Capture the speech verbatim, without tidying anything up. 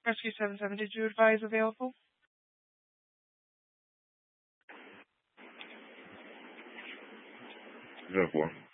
Rescue seven seven, did you advise available? zero four.